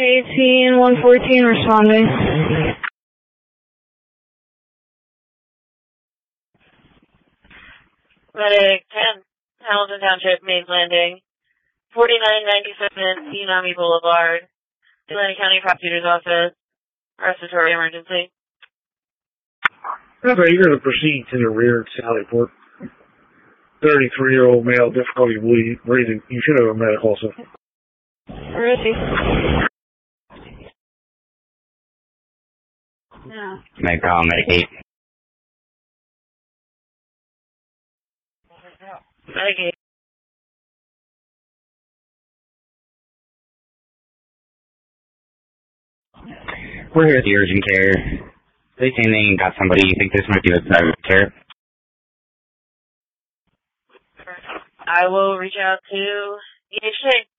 18 114 responding. Medic 10, Hamilton Township, Mains Landing, 4997 Tsunami Boulevard, Atlantic County Prosecutor's Office, respiratory emergency. Okay, you're going to proceed to the rear at Sallyport. 33-year-old male, difficulty breathing. You should have a medic also. Where is he? Yeah. Medic call, Medic 8. Medic 8. We're here at the urgent care. They saying they got somebody. You think this might be the private care? I will reach out to EHJ.